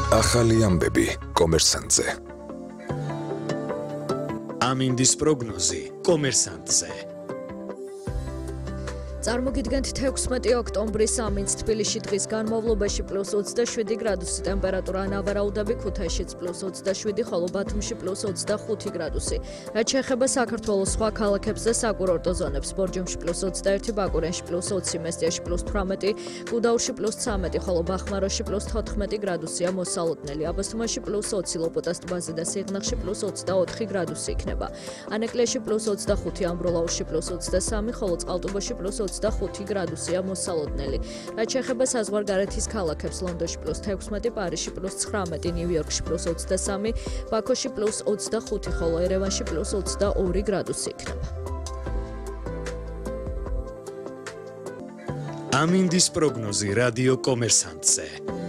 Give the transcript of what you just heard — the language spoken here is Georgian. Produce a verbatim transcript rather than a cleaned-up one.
ახალი ამბები კომერსანტზე. ამინდის პროგნოზი კომერსანტზე. წარმოგიდგენთ თექვსმეტი ოქტომბრის ამინდს თბილისში დღის განმავლობაში პლუს ოცდაშვიდი გრადუსი ტემპერატურა, ნავარაუდები ქუთაისშიც პლუს ოცდაშვიდი, ხოლო ბათუმში პლუს ოცდახუთი გრადუსი. რაც შეეხება საქართველოს სხვა ქალაქებს და საკურორტო ზონებს, ბორჯომში პლუს ოცდაერთი, ბაკურენში პლუს ოცი, მესტიაში პლუს თვრამეტი, გუდაურში პლუს ცამეტი, ხოლო ბახმაროში პლუს თოთხმეტი გრადუსია მოსალოდნელი. აბასთუმანში პლუს ოცი, ლოპოტას ტბაზე და სიღნაღში პლუს ოცდაოთხი გრადუსი იქნება. ანეკლიაში პლუს ოცდახუთი, ამბროლაურში პლუს ოცდასამი, ხოლო წყალტუბოში პლუს ოცდახუთი გრადუსია მოსალოდნელი. რაც შეეხება საზღვარგარეთის ქალაქებს, ლონდონში პლუს თექვსმეტი, პარიზში პლუს ცხრამეტი, ნიუ-იორკში პლუს ოცდასამი, ბაქოში პლუს ოცდახუთი, ხოლო ერევანში პლუს ოცდაორი გრადუსი იქნება. ამინდის პროგნოზი რადიო კომერსანტზე.